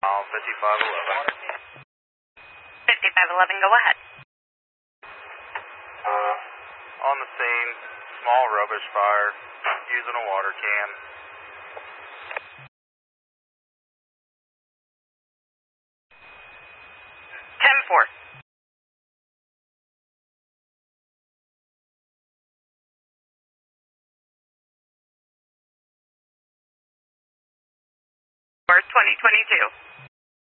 5511. 5511, go ahead. On the scene, small rubbish fire, using a water can. 10-4. Or 2022.